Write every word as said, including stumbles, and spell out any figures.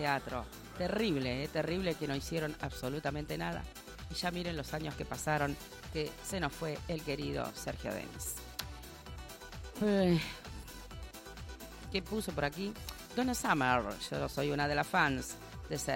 teatro. Terrible, ¿eh? Terrible que no hicieron absolutamente nada. Y ya miren los años que pasaron, que se nos fue el querido Sergio Denis. Eh, ¿Qué puso por aquí? Donna Summer. Yo soy una de las fans de Sergio.